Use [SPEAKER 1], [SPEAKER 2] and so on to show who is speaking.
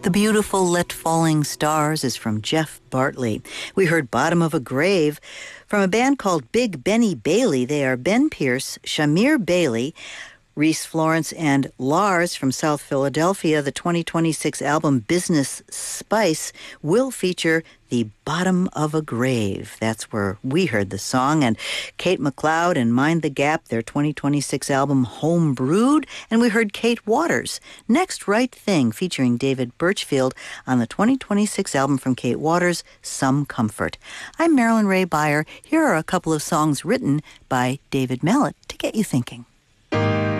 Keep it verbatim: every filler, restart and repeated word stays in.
[SPEAKER 1] The beautiful Let Falling Stars is from Jeff Bartley. We heard Bottom of a Grave from a band called Big Benny Bailey. They are Ben Pierce, Shamir Bailey, Reese Florence, and Lars from South Philadelphia. The twenty twenty-six album Business Spice will feature The Bottom of a Grave. That's where we heard the song. And Kate McLeod and Mind the Gap, their twenty twenty-six album Home Brewed. And we heard Kate Waters, Next Right Thing, featuring David Birchfield on the twenty twenty-six album from Kate Waters, Some Comfort. I'm Marilyn Ray Beyer. Here are a couple of songs written by David Mallet to get you thinking.